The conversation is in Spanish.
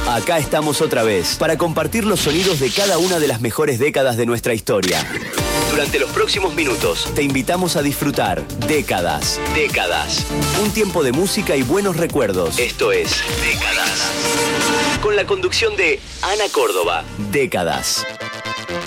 Acá estamos otra vez para compartir los sonidos de cada una de las mejores décadas de nuestra historia. Durante los próximos minutos te invitamos a disfrutar Décadas. Décadas. Un tiempo de música y buenos recuerdos. Esto es Décadas. Con la conducción de Ana Córdoba. Décadas.